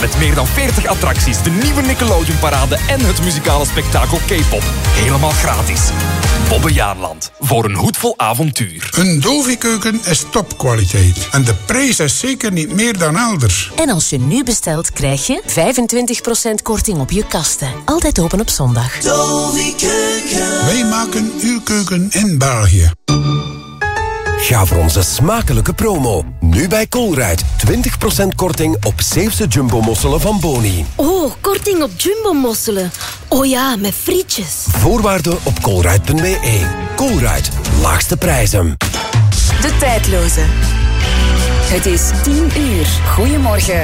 Met meer dan 40 attracties, de nieuwe Nickelodeon-parade en het muzikale spektakel K-pop. Helemaal gratis. Bobbejaanland. Voor een hoedvol avontuur. Een Dovi-keuken is topkwaliteit. En de prijs is zeker niet meer dan elders. En als je nu bestelt, krijg je 25% korting op je kasten. Altijd open op zondag. Dovi-keuken. Wij maken uw keuken in België. Ga voor onze smakelijke promo. Nu bij Colruyt. 20% korting op Zeeuwse jumbo-mosselen van Boni. Oh, korting op jumbo-mosselen. Oh ja, met frietjes. Voorwaarden op colruyt.be. Colruyt. Laagste prijzen. De tijdloze. Het is 10:00. Goedemorgen.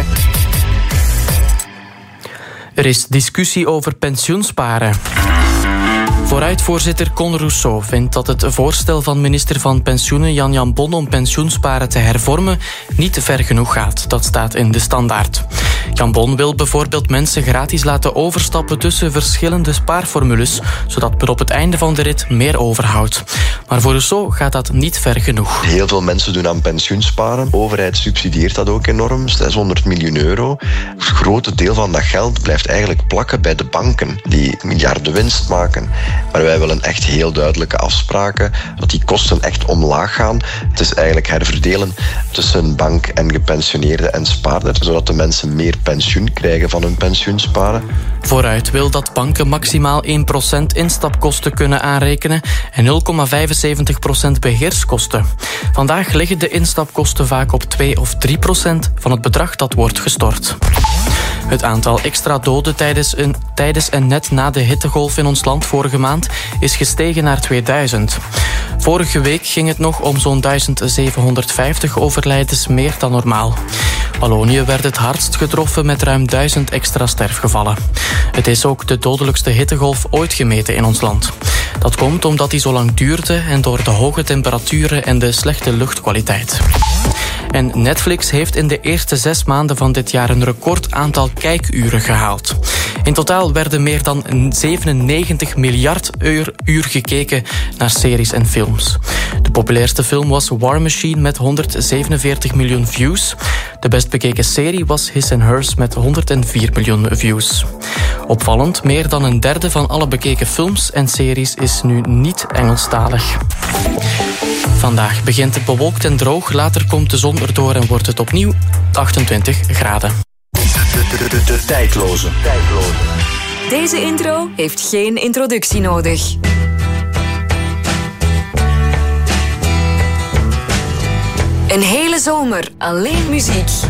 Er is discussie over pensioensparen. Vooruitvoorzitter Con Rousseau vindt dat het voorstel van minister van Pensioenen Jan Bon om pensioensparen te hervormen niet ver genoeg gaat. Dat staat in de Standaard. Jan Bon wil bijvoorbeeld mensen gratis laten overstappen tussen verschillende spaarformules, zodat men op het einde van de rit meer overhoudt. Maar voor Rousseau gaat dat niet ver genoeg. Heel veel mensen doen aan pensioensparen. De overheid subsidieert dat ook enorm, 600 miljoen euro. Het grote deel van dat geld blijft eigenlijk plakken bij de banken, die miljarden winst maken. Maar wij willen echt heel duidelijke afspraken, dat die kosten echt omlaag gaan. Het is eigenlijk herverdelen tussen bank en gepensioneerden en spaarders, zodat de mensen meer pensioen krijgen van hun pensioensparen. Vooruit wil dat banken maximaal 1% instapkosten kunnen aanrekenen en 0,75% beheerskosten. Vandaag liggen de instapkosten vaak op 2 of 3% van het bedrag dat wordt gestort. Het aantal extra doden tijdens en net na de hittegolf in ons land vorige maand is gestegen naar 2000. Vorige week ging het nog om zo'n 1750 overlijdens meer dan normaal. Wallonië werd het hardst getroffen met ruim 1000 extra sterfgevallen. Het is ook de dodelijkste hittegolf ooit gemeten in ons land. Dat komt omdat die zo lang duurde en door de hoge temperaturen en de slechte luchtkwaliteit. En Netflix heeft in de eerste 6 maanden van dit jaar een record aantal kijkuren gehaald. In totaal werden meer dan 97 miljard uur gekeken naar series en films. De populairste film was War Machine met 147 miljoen views. De best bekeken serie was His and Hers met 104 miljoen views. Opvallend, meer dan een derde van alle bekeken films en series is nu niet Engelstalig. Vandaag begint het bewolkt en droog, later komt de zon erdoor en wordt het opnieuw 28 graden. De tijdloze. Deze intro heeft geen introductie nodig. Een hele zomer alleen muziek.